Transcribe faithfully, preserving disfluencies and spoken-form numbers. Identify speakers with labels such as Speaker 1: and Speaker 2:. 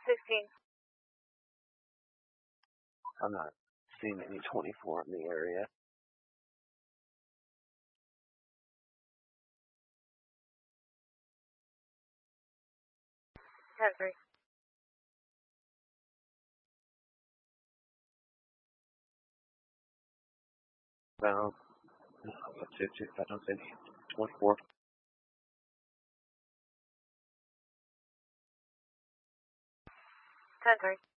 Speaker 1: sixteen.
Speaker 2: I'm not seeing any twenty-four in the area.
Speaker 1: ten three.
Speaker 2: No. Two, two, I don't see any twenty-four.
Speaker 1: ten three.